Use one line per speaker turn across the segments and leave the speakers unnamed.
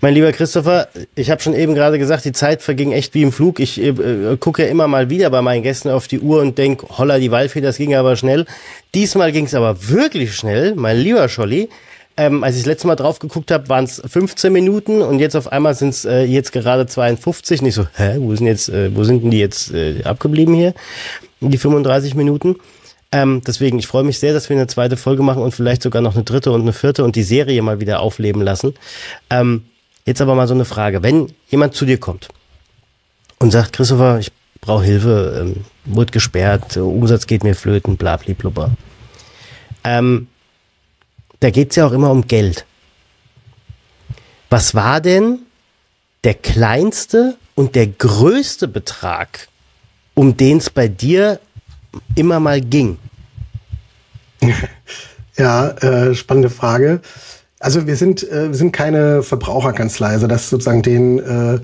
Mein lieber Christopher, ich habe schon eben gerade gesagt, die Zeit verging echt wie im Flug. Ich gucke ja immer mal wieder bei meinen Gästen auf die Uhr und denke, holla die Waldfee, das ging aber schnell. Diesmal ging es aber wirklich schnell, mein lieber Scholli. Als ich das letzte Mal drauf geguckt habe, waren es 15 Minuten und jetzt auf einmal sind es jetzt gerade 52. Und ich so, wo sind denn die jetzt abgeblieben hier? Die 35 Minuten. Deswegen, ich freue mich sehr, dass wir eine zweite Folge machen und vielleicht sogar noch eine dritte und eine vierte und die Serie mal wieder aufleben lassen. Jetzt aber mal so eine Frage. Wenn jemand zu dir kommt und sagt, Christopher, ich brauche Hilfe, wurde gesperrt, Umsatz geht mir flöten, bla bla blubber. Da geht's ja auch immer um Geld. Was war denn der kleinste und der größte Betrag, um den es bei dir immer mal ging?
Ja, spannende Frage. Also wir sind keine Verbraucherkanzlei, also das sozusagen den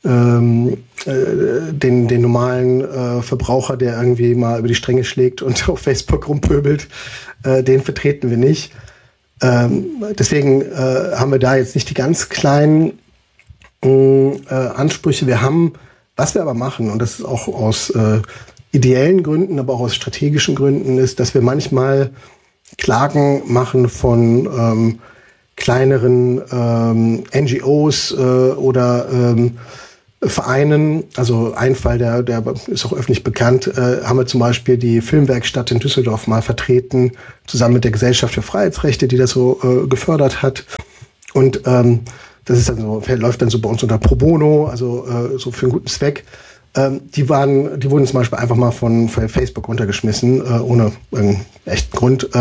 normalen Verbraucher, der irgendwie mal über die Stränge schlägt und auf Facebook rumpöbelt, den vertreten wir nicht. Deswegen haben wir da jetzt nicht die ganz kleinen Ansprüche. Was wir aber machen, und das ist auch aus ideellen Gründen, aber auch aus strategischen Gründen, ist, dass wir manchmal Klagen machen von kleineren NGOs oder Vereinen. Also ein Fall, der ist auch öffentlich bekannt, haben wir zum Beispiel die Filmwerkstatt in Düsseldorf mal vertreten, zusammen mit der Gesellschaft für Freiheitsrechte, die das so gefördert hat. Und das ist dann so, läuft dann so bei uns unter Pro Bono, also so für einen guten Zweck. Die wurden zum Beispiel einfach mal von Facebook runtergeschmissen, ohne irgendeinen echten Grund.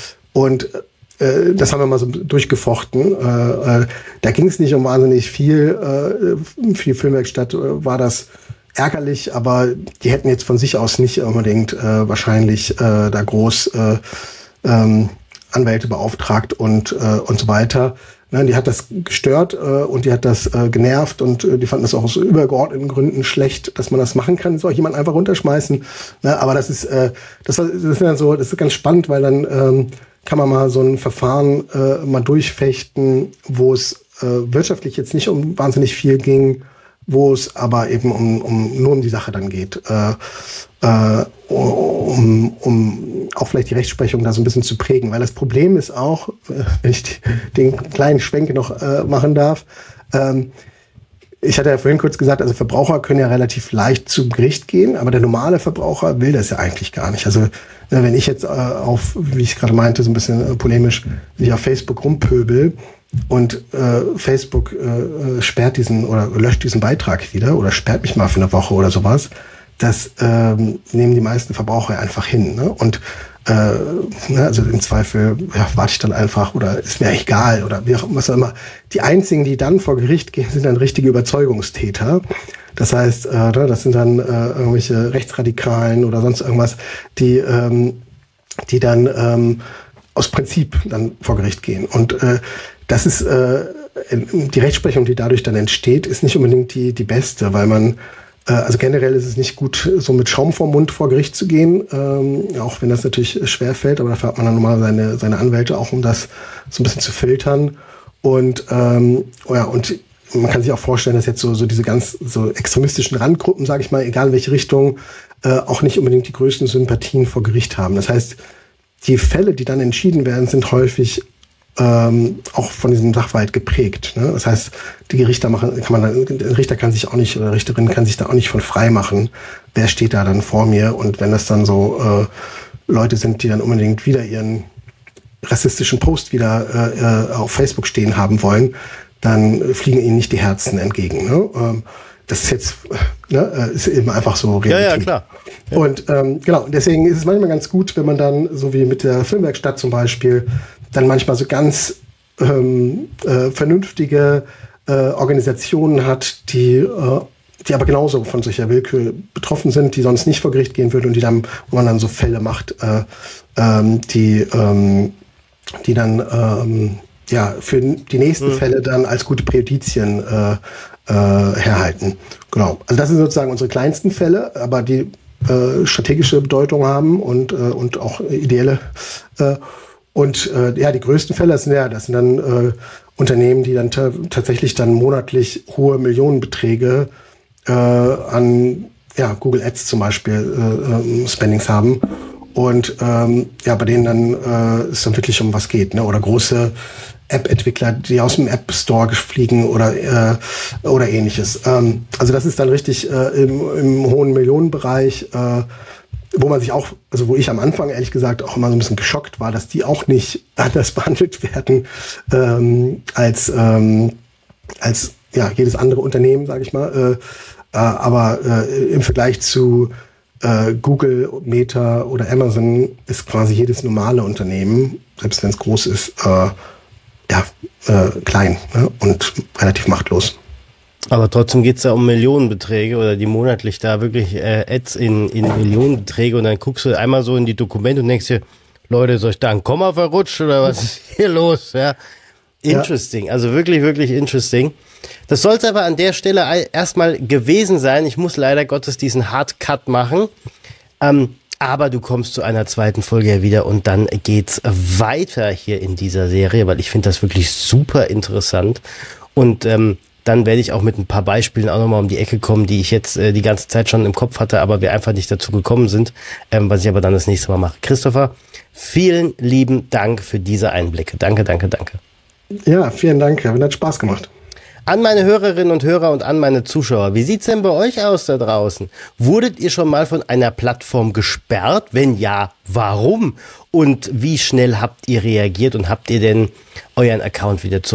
Das haben wir mal so durchgefochten. Da ging es nicht um wahnsinnig viel. Für die Filmwerkstatt war das ärgerlich, aber die hätten jetzt von sich aus nicht unbedingt wahrscheinlich da groß Anwälte beauftragt und so weiter. Ne, die hat das gestört und die hat das genervt und die fanden das auch aus übergeordneten Gründen schlecht, dass man das machen kann. Soll jemand einfach runterschmeißen? Ne, aber das ist ganz spannend, weil dann kann man mal so ein Verfahren mal durchfechten, wo es wirtschaftlich jetzt nicht um wahnsinnig viel ging, wo es aber eben nur um die Sache dann geht, um auch vielleicht die Rechtsprechung da so ein bisschen zu prägen. Weil das Problem ist auch, wenn ich den kleinen Schwenk noch machen darf, ich hatte ja vorhin kurz gesagt, also Verbraucher können ja relativ leicht zum Gericht gehen, aber der normale Verbraucher will das ja eigentlich gar nicht. Also wenn ich jetzt wie ich gerade meinte, so ein bisschen polemisch, wenn ich auf Facebook rumpöbel und Facebook sperrt oder löscht diesen Beitrag wieder oder sperrt mich mal für eine Woche oder sowas, das nehmen die meisten Verbraucher einfach hin. Ne? Und also im Zweifel warte ich dann einfach oder ist mir egal oder was auch immer. Die einzigen, die dann vor Gericht gehen, sind dann richtige Überzeugungstäter. Das heißt, das sind dann irgendwelche Rechtsradikalen oder sonst irgendwas, die dann aus Prinzip dann vor Gericht gehen. Und das ist die Rechtsprechung, die dadurch dann entsteht, ist nicht unbedingt die beste, weil man also generell ist es nicht gut, so mit Schaum vorm Mund vor Gericht zu gehen, auch wenn das natürlich schwer fällt, aber dafür hat man dann normal seine Anwälte auch, um das so ein bisschen zu filtern. Und und man kann sich auch vorstellen, dass jetzt so diese ganz so extremistischen Randgruppen, sage ich mal, egal in welche Richtung, auch nicht unbedingt die größten Sympathien vor Gericht haben. Das heißt, die Fälle, die dann entschieden werden, sind häufig auch von diesem Sachverhalt geprägt. Ne? Das heißt, der Richter kann sich auch nicht, oder Richterin kann sich da auch nicht von frei machen. Wer steht da dann vor mir? Und wenn das dann so Leute sind, die dann unbedingt wieder ihren rassistischen Post wieder auf Facebook stehen haben wollen, dann fliegen ihnen nicht die Herzen entgegen. Ne? Das ist jetzt ist eben einfach so Realität.
Ja, klar. Ja.
Und genau, deswegen ist es manchmal ganz gut, wenn man dann, so wie mit der Filmwerkstatt zum Beispiel, dann manchmal so ganz vernünftige Organisationen hat, die aber genauso von solcher Willkür betroffen sind, die sonst nicht vor Gericht gehen würden und wo man dann so Fälle macht, die dann für die nächsten Fälle dann als gute Präjudizien herhalten. Genau. Also das sind sozusagen unsere kleinsten Fälle, aber die strategische Bedeutung haben und auch ideelle. Die größten Fälle, das sind dann Unternehmen, die dann tatsächlich dann monatlich hohe Millionenbeträge an Google Ads zum Beispiel Spendings haben. Und bei denen dann es dann wirklich um was geht, ne? Oder große App-Entwickler, die aus dem App Store fliegen oder ähnliches. Also das ist dann richtig im hohen Millionenbereich, wo man sich auch, also wo ich am Anfang ehrlich gesagt auch immer so ein bisschen geschockt war, dass die auch nicht anders behandelt werden als jedes andere Unternehmen, sage ich mal. Aber im Vergleich zu Google, Meta oder Amazon ist quasi jedes normale Unternehmen, selbst wenn es groß ist, klein, ne? Und relativ machtlos.
Aber trotzdem geht's da um Millionenbeträge oder die monatlich da wirklich Ads in Millionenbeträge und dann guckst du einmal so in die Dokumente und denkst dir, Leute, soll ich da ein Komma verrutscht oder was ist hier los? Ja, interesting, also wirklich, wirklich interesting. Das soll es aber an der Stelle erstmal gewesen sein. Ich muss leider Gottes diesen Hardcut machen. Aber du kommst zu einer zweiten Folge ja wieder und dann geht's weiter hier in dieser Serie, weil ich finde das wirklich super interessant. Und dann werde ich auch mit ein paar Beispielen auch nochmal um die Ecke kommen, die ich jetzt die ganze Zeit schon im Kopf hatte, aber wir einfach nicht dazu gekommen sind, was ich aber dann das nächste Mal mache. Christopher, vielen lieben Dank für diese Einblicke. Danke, danke, danke.
Ja, vielen Dank. Hat Spaß gemacht.
An meine Hörerinnen und Hörer und an meine Zuschauer, wie sieht's denn bei euch aus da draußen? Wurdet ihr schon mal von einer Plattform gesperrt? Wenn ja, warum? Und wie schnell habt ihr reagiert und habt ihr denn euren Account wieder zurück?